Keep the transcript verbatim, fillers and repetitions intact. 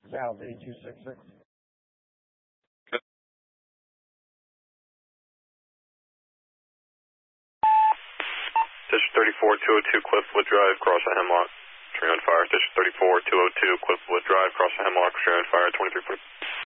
South eight two six six. District thirty-four, two oh two, Cliffwood Drive, cross the Hemlock, tree on fire. District thirty-four, two oh two, Cliffwood Drive, cross the Hemlock, tree on fire, twenty-three foot.